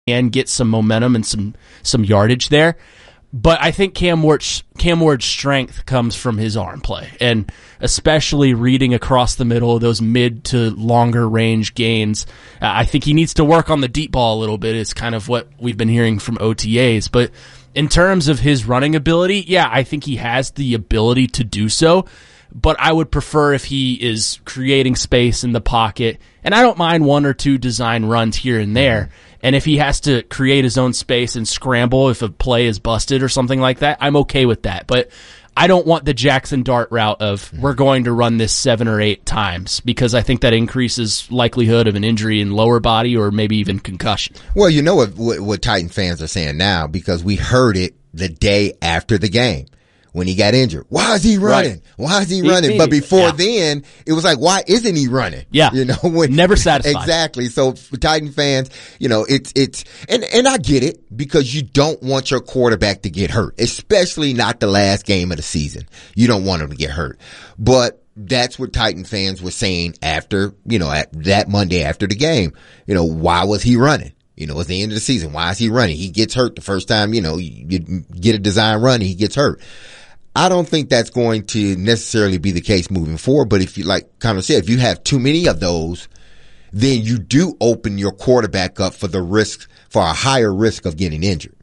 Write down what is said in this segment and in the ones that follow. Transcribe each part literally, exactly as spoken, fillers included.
and get some momentum and some some yardage there. But I think Cam Ward's, Cam Ward's strength comes from his arm play, and especially reading across the middle of those mid to longer range gains. Uh, I think he needs to work on the deep ball a little bit. It's kind of what we've been hearing from O T As. But in terms of his running ability, yeah, I think he has the ability to do so. But I would prefer if he is creating space in the pocket. And I don't mind one or two design runs here and there. And if he has to create his own space and scramble if a play is busted or something like that, I'm okay with that. But I don't want the Jackson Dart route of we're going to run this seven or eight times, because I think that increases likelihood of an injury in lower body or maybe even concussion. Well, you know what, what, what Titan fans are saying now, because we heard it the day after the game. When he got injured. Why is he running? Right. Why is he, he running? He, but before yeah. then, it was like, why isn't he running? Yeah. You know, when, never satisfied. Exactly. So for Titan fans, you know, it's, it's, and, and I get it, because you don't want your quarterback to get hurt, especially not the last game of the season. You don't want him to get hurt. But that's what Titan fans were saying after, you know, at that Monday after the game. You know, why was he running? You know, it's the end of the season. Why is he running? He gets hurt the first time, you know, you, you get a design run and he gets hurt. I don't think that's going to necessarily be the case moving forward. But if you, like Connor said, if you have too many of those, then you do open your quarterback up for the risk, for a higher risk of getting injured.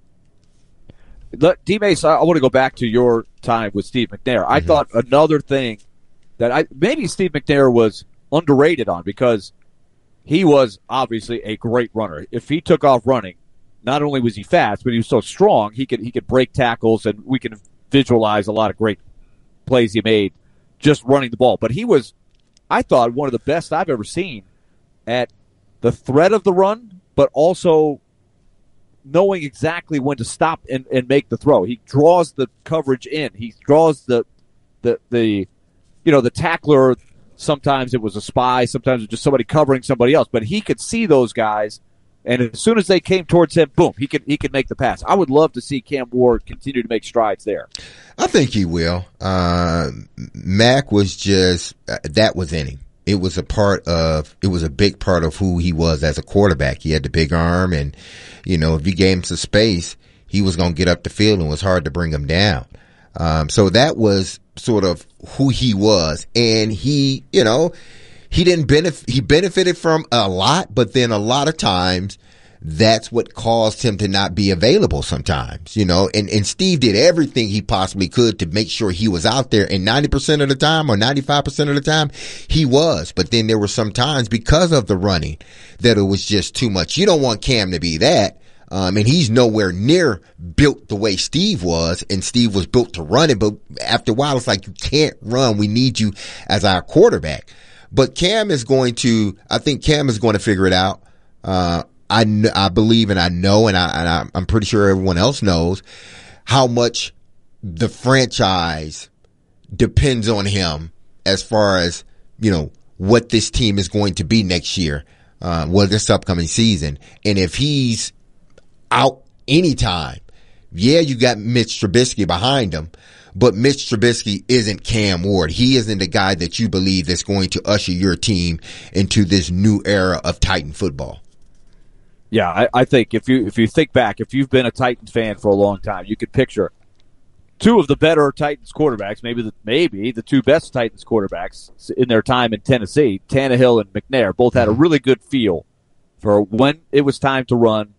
Look, D-Mace, I want to go back to your time with Steve McNair. I mm-hmm. thought another thing that I, maybe Steve McNair was underrated on, because he was obviously a great runner. If he took off running, not only was he fast, but he was so strong, he could, he could break tackles, and we can visualize a lot of great plays he made just running the ball. But he was, I thought, one of the best I've ever seen at the threat of the run, but also knowing exactly when to stop and, and make the throw. He draws the coverage in. He draws the, the, the, you know, the tackler. Sometimes it was a spy. Sometimes it was just somebody covering somebody else. But he could see those guys, and as soon as they came towards him, boom, he could he could make the pass. I would love to see Cam Ward continue to make strides there. I think he will. Uh, Mac was just uh, that was in him. It was a part of. It was a big part of who he was as a quarterback. He had the big arm, and you know, if you gave him some space, he was going to get up the field, and it was hard to bring him down. Um, so that was sort of who he was, and he, you know. He didn't benefit, he benefited from a lot, but then a lot of times that's what caused him to not be available sometimes, you know, and, and Steve did everything he possibly could to make sure he was out there, and ninety percent of the time or ninety-five percent of the time he was. But then there were some times because of the running that it was just too much. You don't want Cam to be that. Um, and he's nowhere near built the way Steve was, and Steve was built to run it. But after a while, it's like, you can't run. We need you as our quarterback. But Cam is going to, I think Cam is going to figure it out. Uh, I, I believe and I know, and, I, and I'm pretty sure everyone else knows how much the franchise depends on him as far as, you know, what this team is going to be next year, uh, well, this upcoming season. And if he's out anytime, yeah, you got Mitch Trubisky behind him. But Mitch Trubisky isn't Cam Ward. He isn't the guy that you believe that's going to usher your team into this new era of Titan football. Yeah, I, I think if you if you think back, if you've been a Titans fan for a long time, you could picture two of the better Titans quarterbacks, maybe the, maybe the two best Titans quarterbacks in their time in Tennessee, Tannehill and McNair, both had a really good feel for when it was time to run.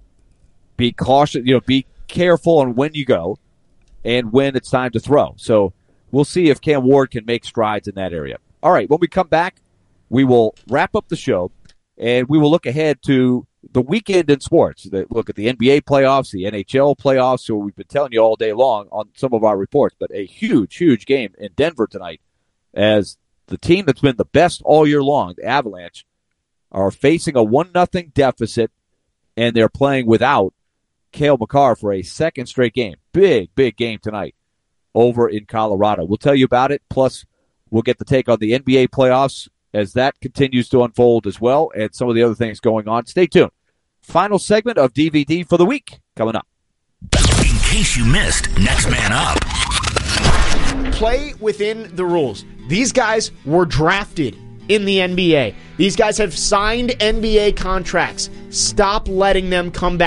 Be cautious, you know, be careful on when you go, and when it's time to throw. So we'll see if Cam Ward can make strides in that area. All right, when we come back, we will wrap up the show, and we will look ahead to the weekend in sports. Look at the N B A playoffs, the N H L playoffs, so we've been telling you all day long on some of our reports, but a huge, huge game in Denver tonight as the team that's been the best all year long, the Avalanche, are facing a one nothing deficit, and they're playing without Cale Makar for a second straight game. Big, big game tonight over in Colorado. We'll tell you about it. Plus, we'll get the take on the N B A playoffs as that continues to unfold as well, and some of the other things going on. Stay tuned. Final segment of D V D for the week coming up. In case you missed Next Man Up. Play within the rules. These guys were drafted in the N B A. These guys have signed N B A contracts. Stop letting them come back.